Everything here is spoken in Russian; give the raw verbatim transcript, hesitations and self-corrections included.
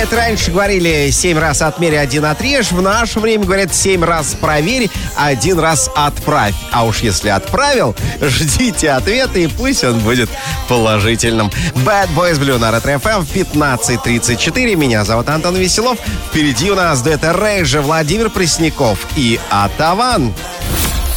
Это раньше говорили семь раз отмерь, один отрежь. В наше время говорят семь раз проверь, один раз отправь. А уж если отправил, ждите ответа, и пусть он будет положительным. Bad Boys Blue на Ретро-эф эм в пятнадцать тридцать четыре. Меня зовут Антон Веселов. Впереди у нас дуэт Рейджа, Владимир Пресняков и Атаван.